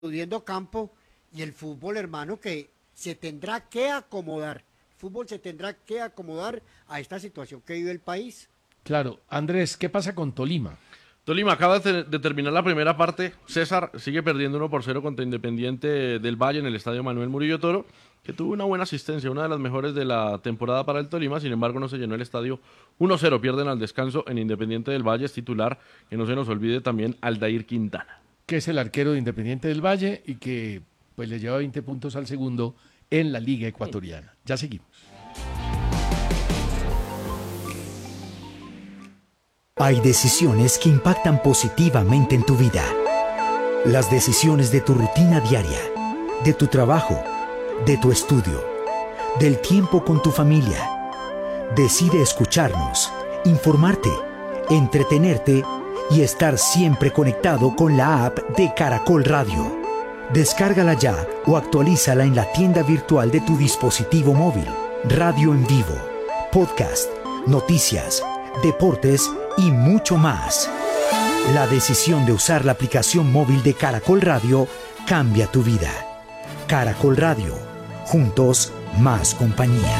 Pudiendo campo y el fútbol, hermano, que se tendrá que acomodar. El fútbol se tendrá que acomodar a esta situación que vive el país. Claro, Andrés, ¿qué pasa con Tolima? Tolima acaba de terminar la primera parte. César sigue perdiendo 1-0 contra Independiente del Valle en el estadio Manuel Murillo Toro, que tuvo una buena asistencia, una de las mejores de la temporada para el Tolima. Sin embargo, no se llenó el estadio. 1-0 pierden al descanso en Independiente del Valle. Es titular, que no se nos olvide también, Aldair Quintana, Que es el arquero de Independiente del Valle y que pues le lleva 20 puntos al segundo en la Liga Ecuatoriana. Ya seguimos. Hay decisiones que impactan positivamente en tu vida. Las decisiones de tu rutina diaria, de tu trabajo, de tu estudio, del tiempo con tu familia. Decide escucharnos, informarte, entretenerte y estar siempre conectado con la app de Caracol Radio. Descárgala ya o actualízala en la tienda virtual de tu dispositivo móvil. Radio en vivo, podcast, noticias, deportes y mucho más. La decisión de usar la aplicación móvil de Caracol Radio cambia tu vida. Caracol Radio, juntos más compañía.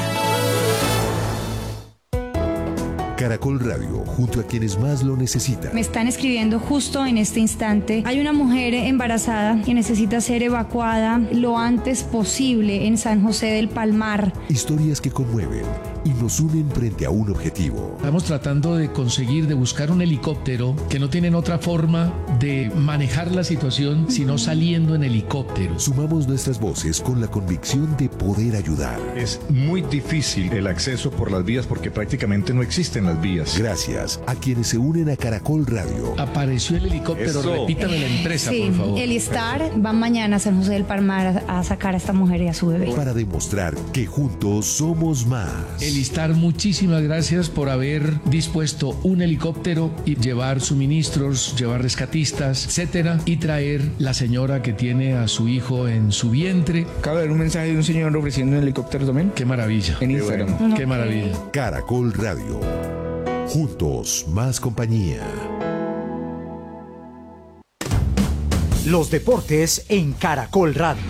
Caracol Radio, junto a quienes más lo necesitan. Me están escribiendo justo en este instante. Hay una mujer embarazada que necesita ser evacuada lo antes posible en San José del Palmar. Historias que conmueven y nos unen frente a un objetivo. Estamos tratando de conseguir, de buscar un helicóptero que no tienen otra forma de manejar la situación sino saliendo en helicóptero. Sumamos nuestras voces con la convicción de poder ayudar. Es muy difícil el acceso por las vías porque prácticamente no existen las vías. Gracias a quienes se unen a Caracol Radio. Apareció el helicóptero, Eso. repítame la empresa, Sí, por favor. el Star va mañana a San José del Palmar a sacar a esta mujer y a su bebé. Para demostrar que juntos somos más. Elistar, muchísimas gracias por haber dispuesto un helicóptero y llevar suministros, llevar rescatistas, etcétera, y traer la señora que tiene a su hijo en su vientre. Acabo de ver un mensaje de un señor ofreciendo un helicóptero también. Qué maravilla. En Instagram. No, Qué maravilla. Caracol Radio. Juntos más compañía. Los deportes en Caracol Radio.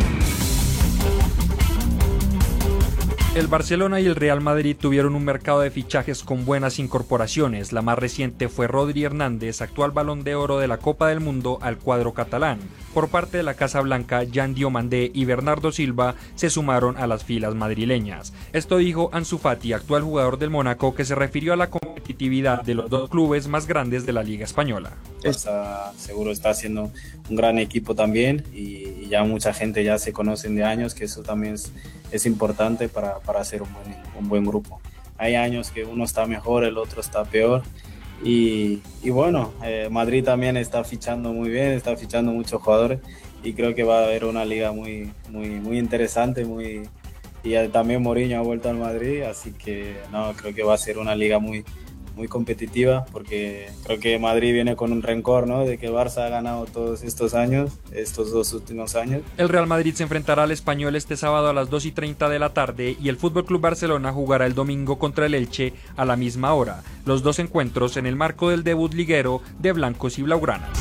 El Barcelona y el Real Madrid tuvieron un mercado de fichajes con buenas incorporaciones. La más reciente fue Rodri Hernández, actual Balón de Oro de la Copa del Mundo, al cuadro catalán. Por parte de la Casa Blanca, Jan Diomandé y Bernardo Silva se sumaron a las filas madrileñas. Esto dijo Ansu Fati, actual jugador del Mónaco, que se refirió a la competitividad de los dos clubes más grandes de la Liga Española. Seguro está haciendo un gran equipo también y ya mucha gente ya se conocen de años, que eso también es importante para hacer un buen grupo. Hay años que uno está mejor, el otro está peor y bueno, Madrid también está fichando muy bien, está fichando muchos jugadores y creo que va a haber una liga muy interesante, y también Mourinho ha vuelto al Madrid, así que no, creo que va a ser una liga muy competitiva, porque creo que Madrid viene con un rencor, ¿no?, de que Barça ha ganado todos estos años, estos 2 últimos años. El Real Madrid se enfrentará al Español este sábado a las 2:30 de la tarde y el FC Barcelona jugará el domingo contra el Elche a la misma hora. Los dos encuentros en el marco del debut liguero de blancos y blaugranas.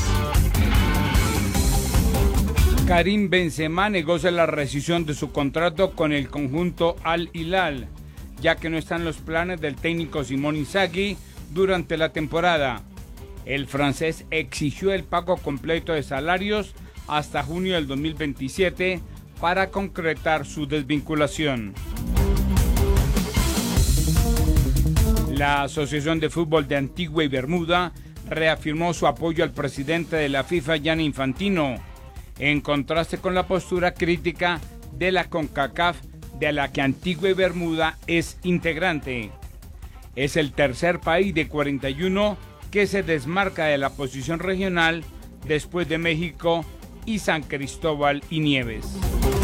Karim Benzema negocia la rescisión de su contrato con el conjunto Al Hilal, ya que no están los planes del técnico Simone Inzaghi durante la temporada. El francés exigió el pago completo de salarios hasta junio del 2027 para concretar su desvinculación. La Asociación de Fútbol de Antigua y Bermuda reafirmó su apoyo al presidente de la FIFA, Gianni Infantino, en contraste con la postura crítica de la CONCACAF, de la que Antigua y Bermuda es integrante. Es el tercer país de 41 que se desmarca de la posición regional después de México y San Cristóbal y Nieves.